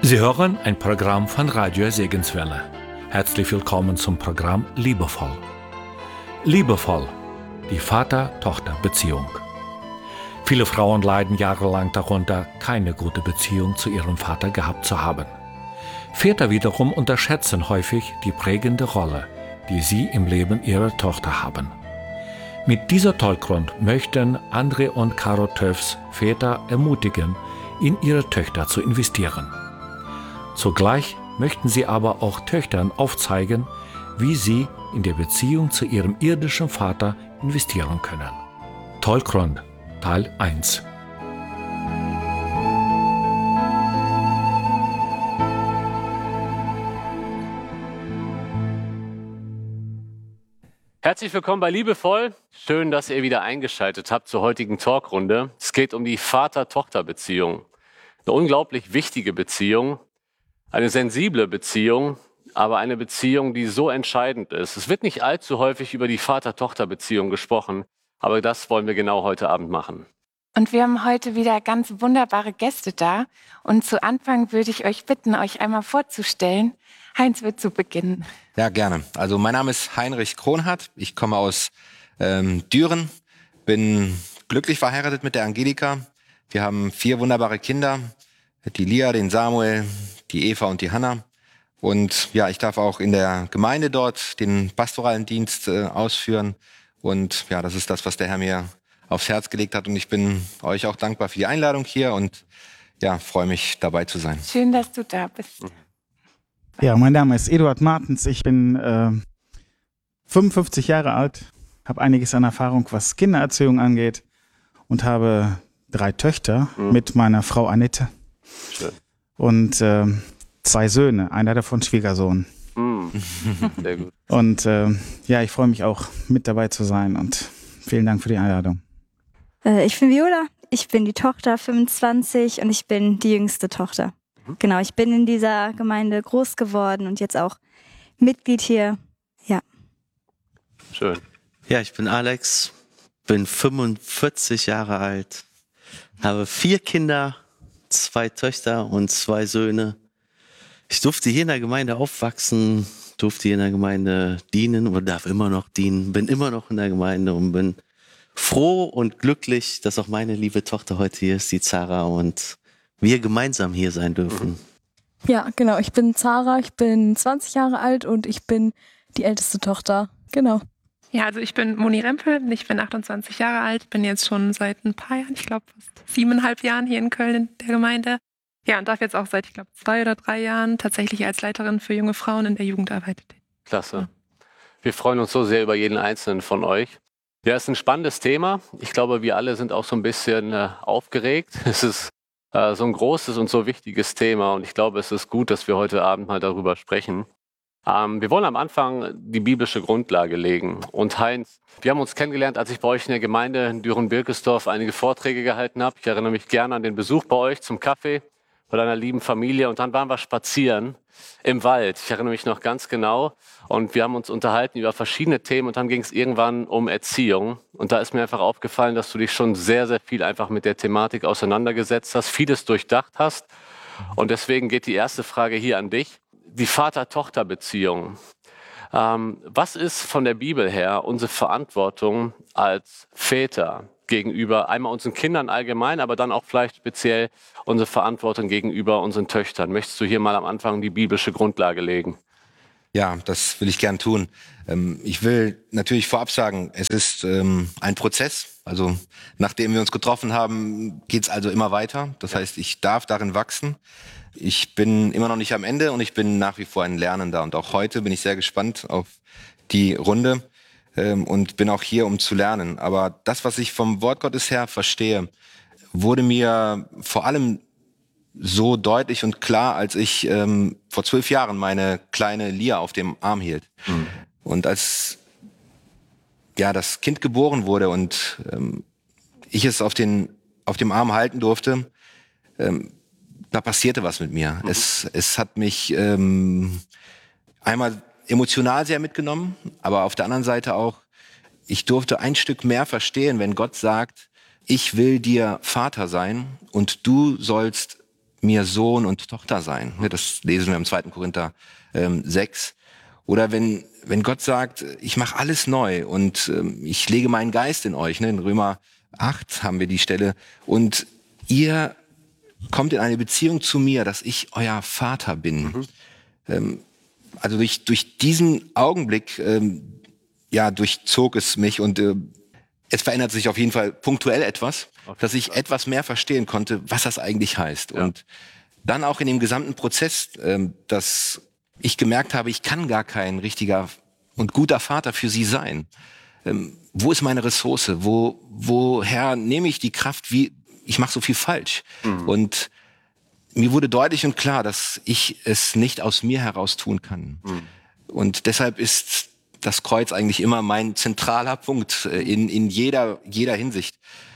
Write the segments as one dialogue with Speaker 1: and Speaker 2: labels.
Speaker 1: Sie hören ein Programm von Radio Segenswelle. Herzlich willkommen zum Programm Liebevoll. Liebevoll, die Vater-Tochter-Beziehung. Viele Frauen leiden jahrelang darunter, keine gute Beziehung zu ihrem Vater gehabt zu haben. Väter wiederum unterschätzen häufig die prägende Rolle, die sie im Leben ihrer Tochter haben. Mit dieser Tollgrund möchten André und Caro Töffs Väter ermutigen, in ihre Töchter zu investieren. Zugleich möchten sie aber auch Töchtern aufzeigen, wie sie in der Beziehung zu ihrem irdischen Vater investieren können. Tollgrund, Teil 1.
Speaker 2: Herzlich willkommen bei Liebevoll. Schön, dass ihr wieder eingeschaltet habt zur heutigen Talkrunde. Es geht um die Vater-Tochter-Beziehung. Eine unglaublich wichtige Beziehung, eine sensible Beziehung, aber eine Beziehung, die so entscheidend ist. Es wird nicht allzu häufig über die Vater-Tochter-Beziehung gesprochen, aber das wollen wir genau heute Abend machen.
Speaker 3: Und wir haben heute wieder ganz wunderbare Gäste da. Und zu Anfang würde ich euch bitten, euch einmal vorzustellen. Heinz wird zu beginnen.
Speaker 4: Ja, gerne. Also mein Name ist Heinrich Kronhardt. Ich komme aus Düren, bin glücklich verheiratet mit der Angelika. Wir haben 4 wunderbare Kinder, die Lia, den Samuel, die Eva und die Hanna. Und ja, ich darf auch in der Gemeinde dort den pastoralen Dienst ausführen. Und ja, das ist das, was der Herr mir aufs Herz gelegt hat. Und ich bin euch auch dankbar für die Einladung hier und ja, freue mich, dabei zu sein.
Speaker 3: Schön, dass du da bist.
Speaker 5: Ja, mein Name ist Eduard Martens. Ich bin 55 Jahre alt, habe einiges an Erfahrung, was Kindererziehung angeht und habe 3 Töchter mit meiner Frau Annette.
Speaker 2: Schön.
Speaker 5: Und 2 Söhne, einer davon Schwiegersohn.
Speaker 2: Sehr gut.
Speaker 5: Und ja, ich freue mich auch, mit dabei zu sein und vielen Dank für die Einladung.
Speaker 6: Ich bin Viola, ich bin die Tochter 25 und ich bin die jüngste Tochter. Genau, ich bin in dieser Gemeinde groß geworden und jetzt auch Mitglied hier. Ja.
Speaker 2: Schön.
Speaker 7: Ja, ich bin Alex, bin 45 Jahre alt, habe 4 Kinder, 2 Töchter und 2 Söhne. Ich durfte hier in der Gemeinde aufwachsen, durfte hier in der Gemeinde dienen oder darf immer noch dienen, bin immer noch in der Gemeinde und bin froh und glücklich, dass auch meine liebe Tochter heute hier ist, die Zara, und wir gemeinsam hier sein dürfen.
Speaker 8: Ja, genau. Ich bin Zara, ich bin 20 Jahre alt und ich bin die älteste Tochter. Genau.
Speaker 9: Ja, also ich bin Moni Rempel, ich bin 28 Jahre alt, bin jetzt schon seit ein paar Jahren, ich glaube fast 7,5 Jahren hier in Köln in der Gemeinde. Ja, und darf jetzt auch seit, ich glaube, 2 oder 3 Jahren tatsächlich als Leiterin für junge Frauen in der Jugendarbeit tätig.
Speaker 2: Klasse. Wir freuen uns so sehr über jeden Einzelnen von euch. Ja, es ist ein spannendes Thema. Ich glaube, wir alle sind auch so ein bisschen aufgeregt. Es ist so ein großes und so wichtiges Thema und ich glaube, es ist gut, dass wir heute Abend mal darüber sprechen. Wir wollen am Anfang die biblische Grundlage legen. Und Heinz, wir haben uns kennengelernt, als ich bei euch in der Gemeinde in Düren-Birkesdorf einige Vorträge gehalten habe. Ich erinnere mich gerne an den Besuch bei euch zum Kaffee, bei deiner lieben Familie. Und dann waren wir spazieren im Wald. Ich erinnere mich noch ganz genau. Und wir haben uns unterhalten über verschiedene Themen und dann ging es irgendwann um Erziehung. Und da ist mir einfach aufgefallen, dass du dich schon sehr, sehr viel einfach mit der Thematik auseinandergesetzt hast, vieles durchdacht hast. Und deswegen geht die erste Frage hier an dich. Die Vater-Tochter-Beziehung. Was ist von der Bibel her unsere Verantwortung als Väter gegenüber einmal unseren Kindern allgemein, aber dann auch vielleicht speziell unsere Verantwortung gegenüber unseren Töchtern? Möchtest du hier mal am Anfang die biblische Grundlage legen?
Speaker 4: Ja, das will ich gern tun. Ich will natürlich vorab sagen, es ist ein Prozess. Also nachdem wir uns getroffen haben, geht's also immer weiter. Das heißt, ich darf darin wachsen. Ich bin immer noch nicht am Ende und ich bin nach wie vor ein Lernender. Und auch heute bin ich sehr gespannt auf die Runde und bin auch hier, um zu lernen. Aber das, was ich vom Wort Gottes her verstehe, wurde mir vor allem so deutlich und klar, als ich vor 12 Jahren meine kleine Lia auf dem Arm hielt. Und als ja das Kind geboren wurde und ich es auf dem Arm halten durfte, da passierte was mit mir. Es hat mich einmal emotional sehr mitgenommen, aber auf der anderen Seite auch, ich durfte ein Stück mehr verstehen, wenn Gott sagt, ich will dir Vater sein und du sollst mir Sohn und Tochter sein. Das lesen wir im 2. Korinther 6. Oder wenn Gott sagt, ich mache alles neu und ich lege meinen Geist in euch. In Römer 8 haben wir die Stelle. Und ihr kommt in eine Beziehung zu mir, dass ich euer Vater bin. Also durch diesen Augenblick durchzog es mich und es verändert sich auf jeden Fall punktuell etwas, dass ich etwas mehr verstehen konnte, was das eigentlich heißt. Ja. Und dann auch in dem gesamten Prozess, dass ich gemerkt habe, ich kann gar kein richtiger und guter Vater für sie sein. Wo ist meine Ressource? Woher nehme ich die Kraft? Ich mache so viel falsch. Und mir wurde deutlich und klar, dass ich es nicht aus mir heraus tun kann. Und deshalb ist das Kreuz eigentlich immer mein zentraler Punkt in jeder Hinsicht.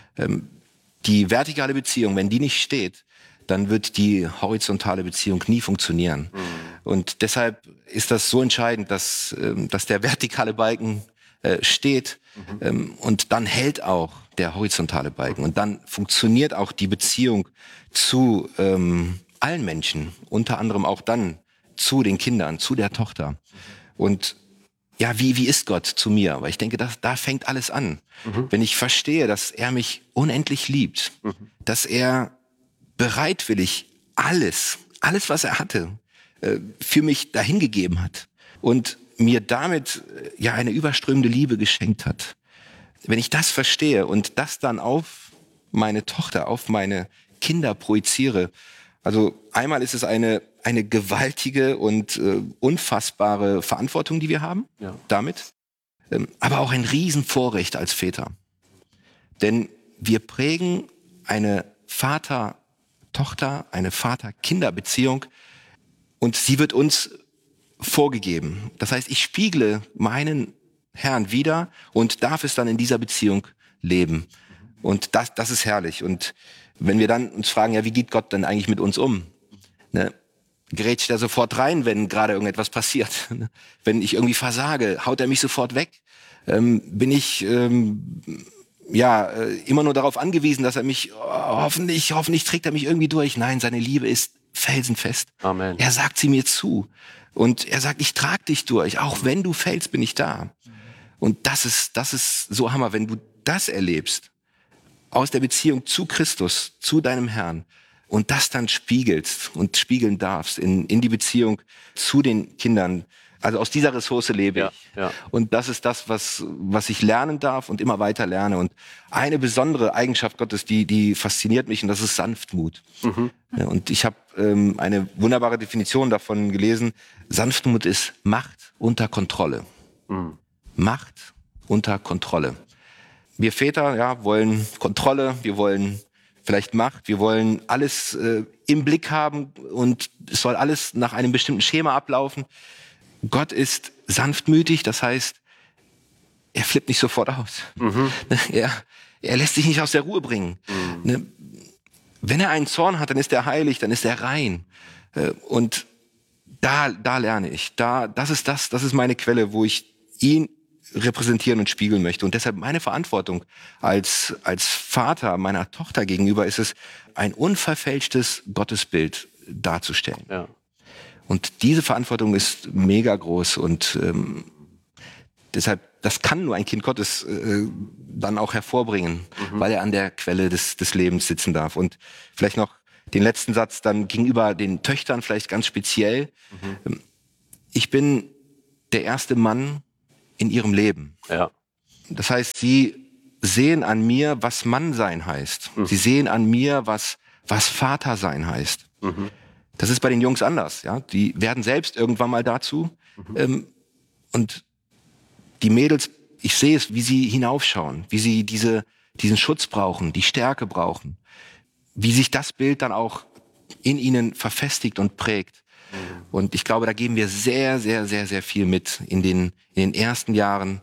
Speaker 4: Die vertikale Beziehung, wenn die nicht steht, dann wird die horizontale Beziehung nie funktionieren. Und deshalb ist das so entscheidend, dass der vertikale Balken steht und dann hält auch der horizontale Balken. Und dann funktioniert auch die Beziehung zu allen Menschen, unter anderem auch dann zu den Kindern, zu der Tochter. Und ja, wie ist Gott zu mir? Weil ich denke, da fängt alles an. Wenn ich verstehe, dass er mich unendlich liebt, dass er bereitwillig alles, was er hatte, für mich dahingegeben hat und mir damit eine überströmende Liebe geschenkt hat. Wenn ich das verstehe und das dann auf meine Tochter, auf meine Kinder projiziere, also einmal ist es eine gewaltige und unfassbare Verantwortung, die wir haben, damit, aber auch ein Riesenvorrecht als Väter. Denn wir prägen eine Vater-Tochter, eine Vater-Kinder-Beziehung und sie wird uns vorgegeben. Das heißt, ich spiegle meinen Herrn wider und darf es dann in dieser Beziehung leben. Und das ist herrlich. Und wenn wir dann uns fragen, wie geht Gott denn eigentlich mit uns um? Ne? Grätscht er sofort rein, wenn gerade irgendetwas passiert? Wenn ich irgendwie versage, haut er mich sofort weg? Bin ich immer nur darauf angewiesen, dass er mich, hoffentlich trägt er mich irgendwie durch? Nein, seine Liebe ist felsenfest.
Speaker 2: Amen.
Speaker 4: Er sagt sie mir zu. Und er sagt, ich trage dich durch. Auch wenn du fällst, bin ich da. Und das ist so Hammer, wenn du das erlebst, aus der Beziehung zu Christus, zu deinem Herrn, und das dann spiegelst und spiegeln darfst in die Beziehung zu den Kindern. Also aus dieser Ressource lebe ich. Ja. Und das ist das, was ich lernen darf und immer weiter lerne. Und eine besondere Eigenschaft Gottes, die fasziniert mich, und das ist Sanftmut. Ja, und ich habe eine wunderbare Definition davon gelesen. Sanftmut ist Macht unter Kontrolle. Macht unter Kontrolle. Wir Väter wollen Kontrolle, wir wollen vielleicht Macht, wir wollen alles im Blick haben und es soll alles nach einem bestimmten Schema ablaufen. Gott ist sanftmütig, das heißt, er flippt nicht sofort aus. Er lässt sich nicht aus der Ruhe bringen. Wenn er einen Zorn hat, dann ist er heilig, dann ist er rein. Und da lerne ich. Das ist meine Quelle, wo ich ihn repräsentieren und spiegeln möchte. Und deshalb meine Verantwortung als Vater meiner Tochter gegenüber ist es, ein unverfälschtes Gottesbild darzustellen. Ja. Und diese Verantwortung ist mega groß und deshalb, das kann nur ein Kind Gottes dann auch hervorbringen, weil er an der Quelle des Lebens sitzen darf. Und vielleicht noch den letzten Satz dann gegenüber den Töchtern vielleicht ganz speziell. Ich bin der erste Mann in ihrem Leben. Ja. Das heißt, sie sehen an mir, was Mann sein heißt. Sie sehen an mir, was Vater sein heißt. Das ist bei den Jungs anders. Ja? Die werden selbst irgendwann mal dazu. Und die Mädels, ich sehe es, wie sie hinaufschauen, wie sie diesen Schutz brauchen, die Stärke brauchen, wie sich das Bild dann auch in ihnen verfestigt und prägt. Und ich glaube, da geben wir sehr, sehr, sehr, sehr viel mit in den ersten Jahren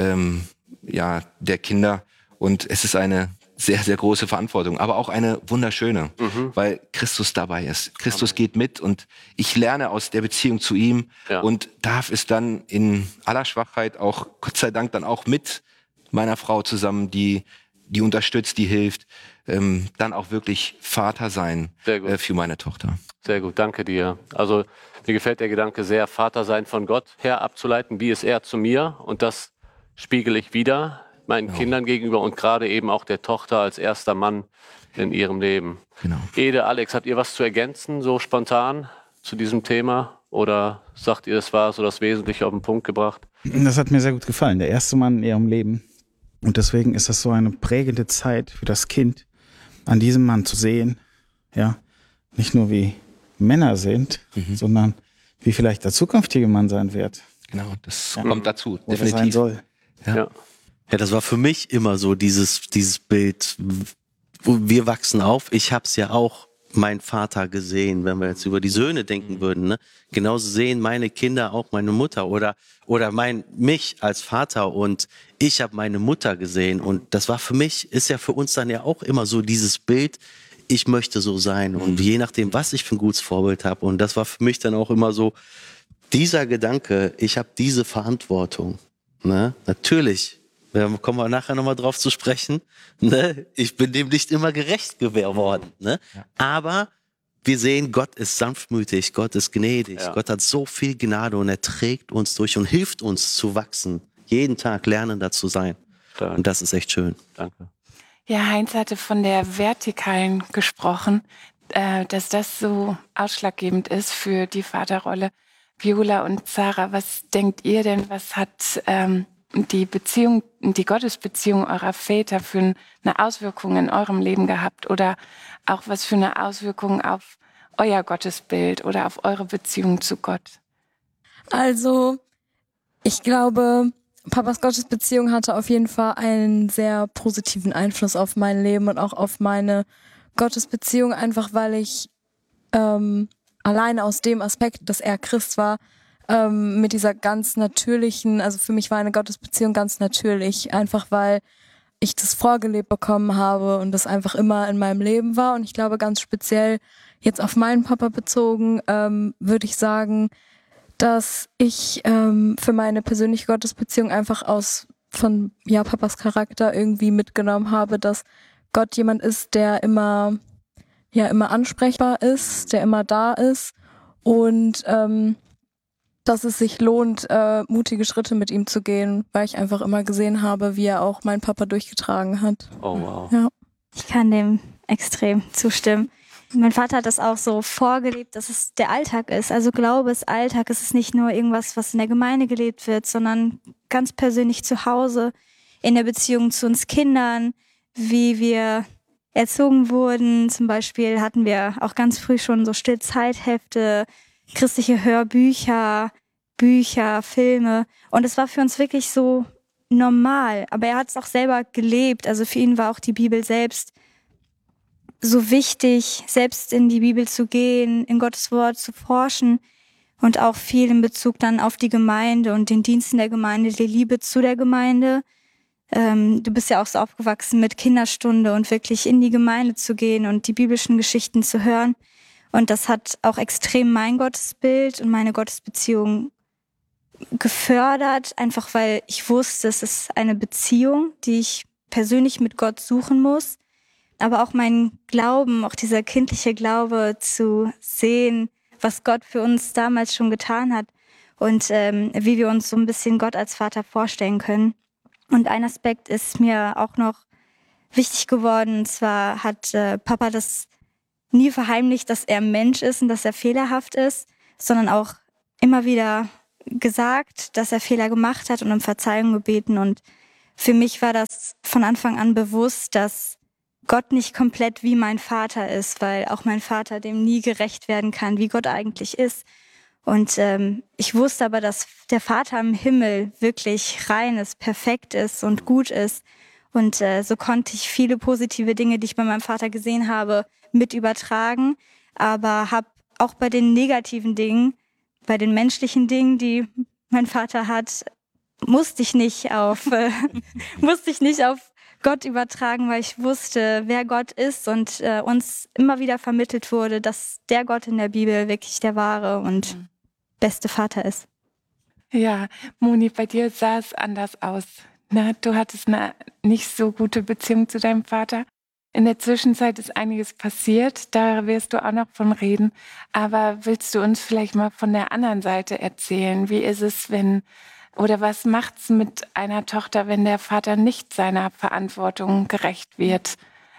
Speaker 4: der Kinder. Und es ist eine sehr, sehr große Verantwortung, aber auch eine wunderschöne, weil Christus dabei ist. Christus geht mit und ich lerne aus der Beziehung zu ihm und darf es dann in aller Schwachheit auch, Gott sei Dank, dann auch mit meiner Frau zusammen, die die unterstützt, die hilft, dann auch wirklich Vater sein für meine Tochter.
Speaker 2: Sehr gut, danke dir. Also mir gefällt der Gedanke sehr, Vater sein von Gott her abzuleiten, wie ist er zu mir, und das spiegel ich wieder meinen Kindern gegenüber und gerade eben auch der Tochter als erster Mann in ihrem Leben.
Speaker 4: Genau.
Speaker 2: Ede, Alex, habt ihr was zu ergänzen, so spontan zu diesem Thema? Oder sagt ihr, das war so das Wesentliche auf den Punkt gebracht?
Speaker 5: Das hat mir sehr gut gefallen, der erste Mann in ihrem Leben. Und deswegen ist das so eine prägende Zeit für das Kind, an diesem Mann zu sehen, ja, nicht nur wie Männer sind, sondern wie vielleicht der zukünftige Mann sein wird.
Speaker 4: Genau, das kommt dazu,
Speaker 5: definitiv. Sein soll.
Speaker 7: Ja, das war für mich immer so dieses Bild, wo wir wachsen auf. Ich habe es ja auch mein Vater gesehen, wenn wir jetzt über die Söhne denken würden. Ne? Genauso sehen meine Kinder auch meine Mutter oder mich als Vater, und ich habe meine Mutter gesehen. Und das war für mich, ist ja für uns dann ja auch immer so dieses Bild, ich möchte so sein. Und je nachdem, was ich für ein gutes Vorbild habe. Und das war für mich dann auch immer so dieser Gedanke, ich habe diese Verantwortung. Ne? Natürlich, da kommen wir nachher nochmal drauf zu sprechen. Ne? Ich bin dem nicht immer gerecht geworden. Ne? Ja. Aber wir sehen, Gott ist sanftmütig, Gott ist gnädig. Ja. Gott hat so viel Gnade und er trägt uns durch und hilft uns zu wachsen. Jeden Tag lernender zu sein. Danke. Und das ist echt schön.
Speaker 2: Danke.
Speaker 3: Ja, Heinz hatte von der Vertikalen gesprochen, dass das so ausschlaggebend ist für die Vaterrolle. Viola und Sarah, was denkt ihr denn, was hat die Gottesbeziehung eurer Väter für eine Auswirkung in eurem Leben gehabt oder auch was für eine Auswirkung auf euer Gottesbild oder auf eure Beziehung zu Gott?
Speaker 8: Also, ich glaube, Papas Gottesbeziehung hatte auf jeden Fall einen sehr positiven Einfluss auf mein Leben und auch auf meine Gottesbeziehung, einfach weil ich alleine aus dem Aspekt, dass er Christ war, mit dieser ganz natürlichen, also für mich war eine Gottesbeziehung ganz natürlich, einfach weil ich das vorgelebt bekommen habe und das einfach immer in meinem Leben war. Und ich glaube, ganz speziell jetzt auf meinen Papa bezogen, würde ich sagen, dass ich für meine persönliche Gottesbeziehung einfach von Papas Charakter irgendwie mitgenommen habe, dass Gott jemand ist, der immer ansprechbar ist, der immer da ist und dass es sich lohnt, mutige Schritte mit ihm zu gehen, weil ich einfach immer gesehen habe, wie er auch meinen Papa durchgetragen hat.
Speaker 2: Oh wow.
Speaker 6: Ja. Ich kann dem extrem zustimmen. Mein Vater hat das auch so vorgelebt, dass es der Alltag ist. Also Glaube ist Alltag. Es ist nicht nur irgendwas, was in der Gemeinde gelebt wird, sondern ganz persönlich zu Hause, in der Beziehung zu uns Kindern, wie wir erzogen wurden. Zum Beispiel hatten wir auch ganz früh schon so Stillzeithefte, christliche Hörbücher, Bücher, Filme. Und es war für uns wirklich so normal. Aber er hat es auch selber gelebt. Also für ihn war auch die Bibel selbst so wichtig, selbst in die Bibel zu gehen, in Gottes Wort zu forschen und auch viel in Bezug dann auf die Gemeinde und den Diensten der Gemeinde, die Liebe zu der Gemeinde. Du bist ja auch so aufgewachsen mit Kinderstunde und wirklich in die Gemeinde zu gehen und die biblischen Geschichten zu hören. Und das hat auch extrem mein Gottesbild und meine Gottesbeziehung gefördert, einfach weil ich wusste, es ist eine Beziehung, die ich persönlich mit Gott suchen muss. Aber auch mein Glauben, auch dieser kindliche Glaube zu sehen, was Gott für uns damals schon getan hat und wie wir uns so ein bisschen Gott als Vater vorstellen können. Und ein Aspekt ist mir auch noch wichtig geworden, und zwar hat Papa das nie verheimlicht, dass er Mensch ist und dass er fehlerhaft ist, sondern auch immer wieder gesagt, dass er Fehler gemacht hat und um Verzeihung gebeten. Und für mich war das von Anfang an bewusst, dass Gott nicht komplett wie mein Vater ist, weil auch mein Vater dem nie gerecht werden kann, wie Gott eigentlich ist. Und ich wusste aber, dass der Vater im Himmel wirklich rein ist, perfekt ist und gut ist. Und so konnte ich viele positive Dinge, die ich bei meinem Vater gesehen habe, mit übertragen. Aber habe auch bei den negativen Dingen, bei den menschlichen Dingen, die mein Vater hat, musste ich nicht auf Gott übertragen, weil ich wusste, wer Gott ist und uns immer wieder vermittelt wurde, dass der Gott in der Bibel wirklich der wahre und beste Vater ist.
Speaker 3: Ja, Moni, bei dir sah es anders aus. du hattest eine nicht so gute Beziehung zu deinem Vater. In der Zwischenzeit ist einiges passiert, da wirst du auch noch von reden. Aber willst du uns vielleicht mal von der anderen Seite erzählen? Wie ist es, oder was macht's mit einer Tochter, wenn der Vater nicht seiner Verantwortung gerecht wird?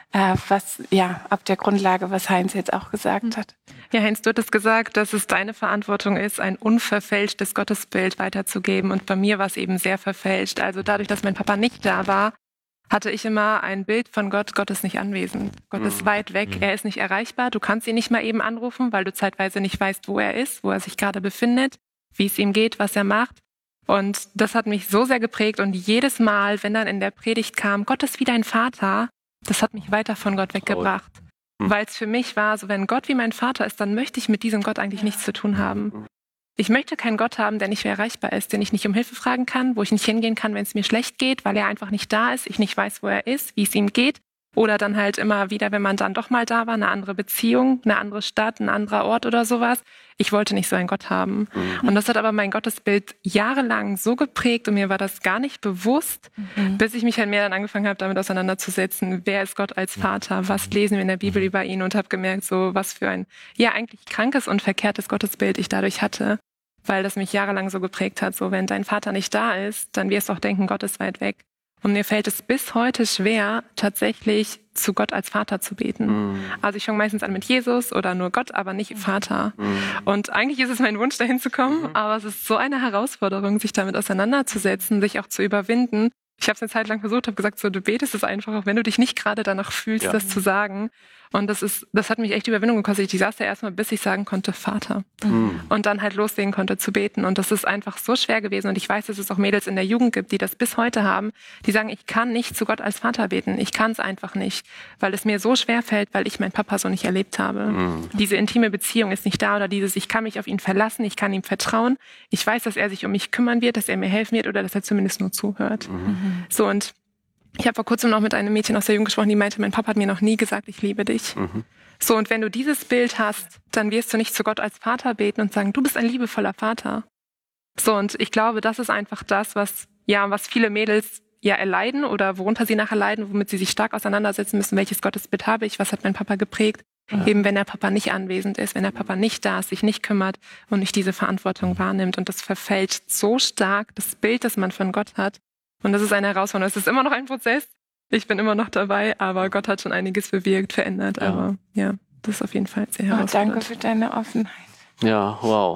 Speaker 3: Auf der Grundlage, was Heinz jetzt auch gesagt hat.
Speaker 9: Ja, Heinz, du hattest gesagt, dass es deine Verantwortung ist, ein unverfälschtes Gottesbild weiterzugeben. Und bei mir war es eben sehr verfälscht. Also dadurch, dass mein Papa nicht da war, hatte ich immer ein Bild von Gott. Gott ist nicht anwesend. Gott ist weit weg. Er ist nicht erreichbar. Du kannst ihn nicht mal eben anrufen, weil du zeitweise nicht weißt, wo er ist, wo er sich gerade befindet, wie es ihm geht, was er macht. Und das hat mich so sehr geprägt. Und jedes Mal, wenn dann in der Predigt kam, Gott ist wie dein Vater, das hat mich weiter von Gott weggebracht. Weil es für mich war, so wenn Gott wie mein Vater ist, dann möchte ich mit diesem Gott eigentlich nichts zu tun haben. Ich möchte keinen Gott haben, der nicht mehr erreichbar ist, den ich nicht um Hilfe fragen kann, wo ich nicht hingehen kann, wenn es mir schlecht geht, weil er einfach nicht da ist, ich nicht weiß, wo er ist, wie es ihm geht. Oder dann halt immer wieder, wenn man dann doch mal da war, eine andere Beziehung, eine andere Stadt, ein anderer Ort oder sowas. Ich wollte nicht so einen Gott haben. Und das hat aber mein Gottesbild jahrelang so geprägt und mir war das gar nicht bewusst, bis ich mich halt mehr dann angefangen habe, damit auseinanderzusetzen. Wer ist Gott als Vater? Was lesen wir in der Bibel über ihn? Und habe gemerkt, so was für ein, eigentlich krankes und verkehrtes Gottesbild ich dadurch hatte, weil das mich jahrelang so geprägt hat. So, wenn dein Vater nicht da ist, dann wirst du auch denken, Gott ist weit weg. Und mir fällt es bis heute schwer, tatsächlich zu Gott als Vater zu beten. Also ich fange meistens an mit Jesus oder nur Gott, aber nicht Vater. Und eigentlich ist es mein Wunsch, dahin zu kommen, aber es ist so eine Herausforderung, sich damit auseinanderzusetzen, sich auch zu überwinden. Ich habe es eine Zeit lang versucht, habe gesagt, so du betest es einfach, auch wenn du dich nicht gerade danach fühlst, das zu sagen. Und das hat mich echt Überwindung gekostet. Ich saß da erstmal, bis ich sagen konnte, Vater. Und dann halt loslegen konnte zu beten. Und das ist einfach so schwer gewesen. Und ich weiß, dass es auch Mädels in der Jugend gibt, die das bis heute haben, die sagen, ich kann nicht zu Gott als Vater beten. Ich kann es einfach nicht, weil es mir so schwer fällt, weil ich meinen Papa so nicht erlebt habe. Diese intime Beziehung ist nicht da oder ich kann mich auf ihn verlassen, ich kann ihm vertrauen. Ich weiß, dass er sich um mich kümmern wird, dass er mir helfen wird oder dass er zumindest nur zuhört. So, und ich habe vor kurzem noch mit einem Mädchen aus der Jugend gesprochen, die meinte, mein Papa hat mir noch nie gesagt, ich liebe dich. So, und wenn du dieses Bild hast, dann wirst du nicht zu Gott als Vater beten und sagen, du bist ein liebevoller Vater. So, und ich glaube, das ist einfach das, was viele Mädels erleiden oder worunter sie nachher leiden, womit sie sich stark auseinandersetzen müssen. Welches Gottesbild habe ich? Was hat mein Papa geprägt? Eben wenn der Papa nicht anwesend ist, wenn der Papa nicht da ist, sich nicht kümmert und nicht diese Verantwortung wahrnimmt. Und das verfälscht so stark das Bild, das man von Gott hat. Und das ist eine Herausforderung. Es ist immer noch ein Prozess. Ich bin immer noch dabei, aber Gott hat schon einiges bewirkt, verändert. Aber das ist auf jeden Fall sehr herausfordernd.
Speaker 3: Danke für deine Offenheit.
Speaker 2: Ja, wow.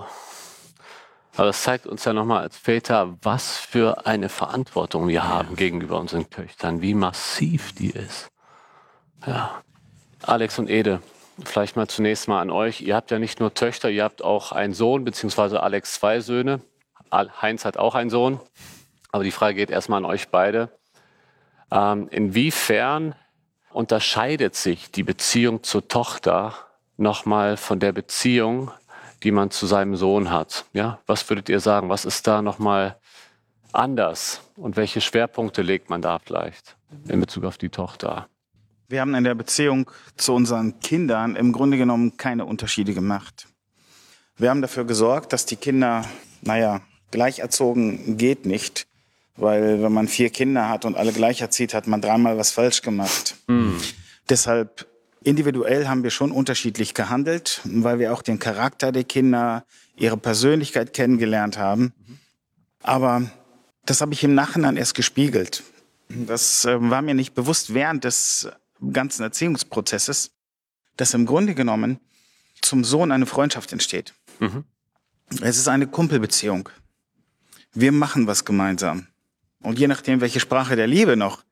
Speaker 2: Aber es zeigt uns ja nochmal als Väter, was für eine Verantwortung wir haben gegenüber unseren Töchtern, wie massiv die ist. Ja. Alex und Ede, vielleicht mal zunächst mal an euch. Ihr habt ja nicht nur Töchter, ihr habt auch einen Sohn, beziehungsweise Alex 2 Söhne. Heinz hat auch einen Sohn. Aber die Frage geht erstmal an euch beide. Inwiefern unterscheidet sich die Beziehung zur Tochter nochmal von der Beziehung, die man zu seinem Sohn hat? Ja? Was würdet ihr sagen? Was ist da nochmal anders? Und welche Schwerpunkte legt man da vielleicht in Bezug auf die Tochter?
Speaker 5: Wir haben in der Beziehung zu unseren Kindern im Grunde genommen keine Unterschiede gemacht. Wir haben dafür gesorgt, dass die Kinder, gleich erzogen geht nicht. Weil wenn man 4 Kinder hat und alle gleich erzieht, hat man 3-mal was falsch gemacht. Deshalb individuell haben wir schon unterschiedlich gehandelt, weil wir auch den Charakter der Kinder, ihre Persönlichkeit kennengelernt haben. Aber das habe ich im Nachhinein erst gespiegelt. Das war mir nicht bewusst während des ganzen Erziehungsprozesses, dass im Grunde genommen zum Sohn eine Freundschaft entsteht. Es ist eine Kumpelbeziehung. Wir machen was gemeinsam. Und je nachdem, welche Sprache der Liebe noch